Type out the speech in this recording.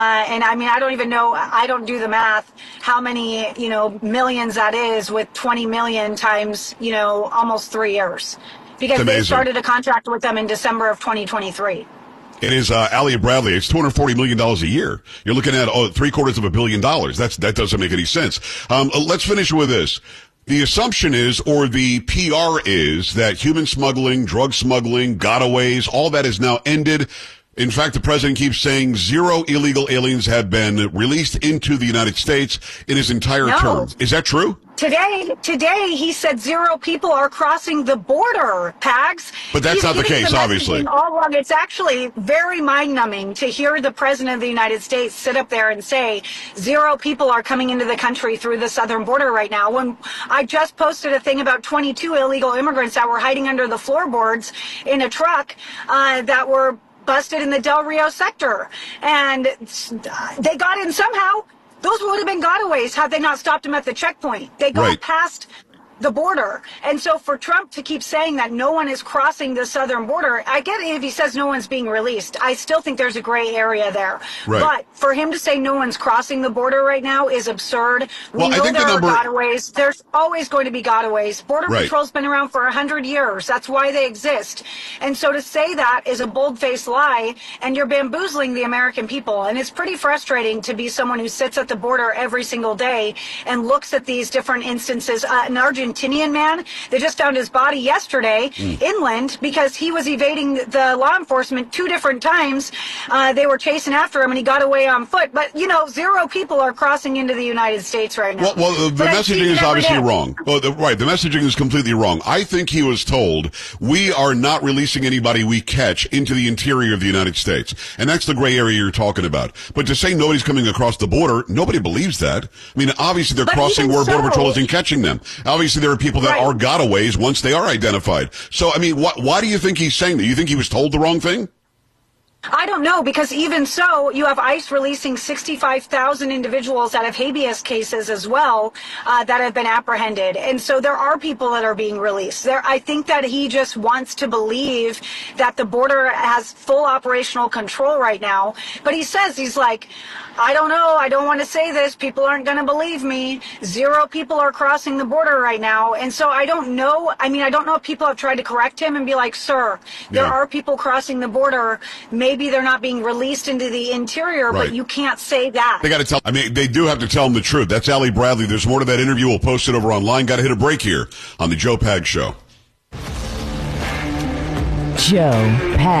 And I mean, I don't even know, I don't do the math, how many, millions that is with 20 million times, almost 3 years. Because they started a contract with them in December of 2023. It is Ali Bradley. It's $240 million a year. You're looking at $750 million. That doesn't make any sense. Let's finish with this. The assumption is, or the PR is, that human smuggling, drug smuggling, gotaways, all that is now ended. In fact, the president keeps saying 0 illegal aliens have been released into the United States in his entire term. Is that true? Today, he said 0 people are crossing the border, Pags. But that's not the case, obviously. All along. It's actually very mind-numbing to hear the president of the United States sit up there and say 0 people are coming into the country through the southern border right now. When I just posted a thing about 22 illegal immigrants that were hiding under the floorboards in a truck that were busted in the Del Rio sector. And they got in somehow. Those would have been gotaways had they not stopped them at the checkpoint. They got past the border. And so for Trump to keep saying that no one is crossing the southern border, I get it if he says no one's being released. I still think there's a gray area there. But for him to say no one's crossing the border right now is absurd. We know there are gotaways. There's always going to be gotaways. Border Patrol's been around for 100 years. That's why they exist. And so to say that is a bold-faced lie, and you're bamboozling the American people. And it's pretty frustrating to be someone who sits at the border every single day and looks at these different instances. An Argentinian man, they just found his body yesterday inland because he was evading the law enforcement 2 different times. They were chasing after him and he got away on foot. But, 0 people are crossing into the United States right now. Well, the messaging is obviously wrong. Well, the messaging is completely wrong. I think he was told, we are not releasing anybody we catch into the interior of the United States. And that's the gray area you're talking about. But to say nobody's coming across the border, nobody believes that. I mean, obviously they're crossing where Border Patrol isn't catching them. Obviously there are people that are gotaways once they are identified. So, I mean, why do you think he's saying that? You think he was told the wrong thing? I don't know, because even so, you have ICE releasing 65,000 individuals that have habeas cases as well that have been apprehended. And so there are people that are being released. I think that he just wants to believe that the border has full operational control right now. But he says, he's like, I don't know. I don't want to say this. People aren't going to believe me. 0 people are crossing the border right now. And so I don't know. I mean, I don't know if people have tried to correct him and be like, sir, there are people crossing the border. Maybe they're not being released into the interior, but you can't say that. They got to tell. I mean, they do have to tell them the truth. That's Ali Bradley. There's more to that interview. We'll post it over online. Got to hit a break here on the Joe Pags Show. Joe Pags.